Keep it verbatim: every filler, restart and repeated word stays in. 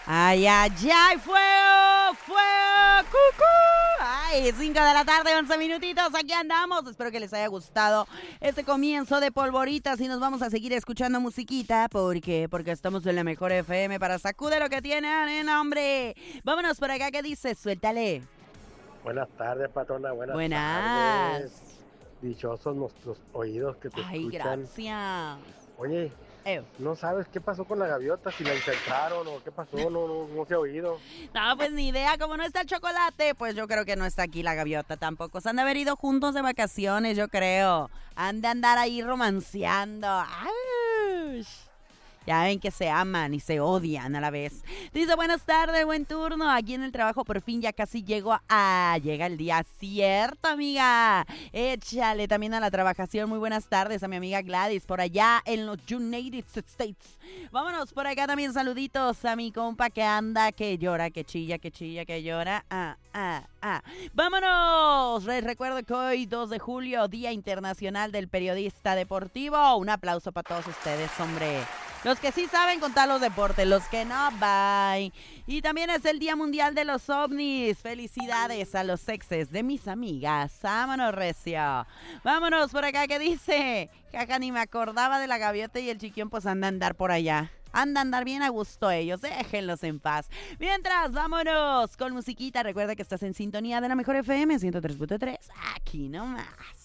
Ay, ay, ay, fuego, fuego, cucú. Ay, cinco de la tarde, once minutitos, aquí andamos. Espero que les haya gustado este comienzo de Polvoritas y nos vamos a seguir escuchando musiquita. ¿Por qué? Porque estamos en la mejor F M para sacude lo que tienen, ¿eh, hombre? Vámonos por acá, ¿qué dices? Suéltale. Buenas tardes, patrona, buenas, Buenas. tardes. Dichosos nuestros oídos que te Ay, escuchan. gracias. Oye, Eh. ¿no sabes qué pasó con la gaviota? Si la infectaron o qué pasó, no, no, no se ha oído. No, pues ni idea, como no está el chocolate, pues yo creo que no está aquí la gaviota tampoco. Se han de haber ido juntos de vacaciones, yo creo. Han de andar ahí romanceando. ¡Ay! Ya ven que se aman y se odian a la vez. Dice, buenas tardes, buen turno. Aquí en el trabajo por fin ya casi llego a... Llega el día cierto, amiga. Échale también a la trabajación. Muy buenas tardes a mi amiga Gladys por allá en los United States. Vámonos por acá también saluditos a mi compa que anda, que llora, que chilla, que chilla, que llora. Ah, ah, ah. Vámonos. Les recuerdo que hoy dos de julio, Día Internacional del Periodista Deportivo. Un aplauso para todos ustedes, hombre. Los que sí saben contar los deportes, los que no, bye. Y también es el Día Mundial de los OVNIs. Felicidades a los exes de mis amigas. Vámonos, recio. Vámonos por acá, ¿qué dice? Jaja, ni me acordaba de la gaviota y el chiquión, pues anda a andar por allá. Anda a andar bien a gusto ellos, déjenlos en paz. Mientras, vámonos con musiquita. Recuerda que estás en sintonía de la mejor F M ciento tres punto tres. Aquí nomás.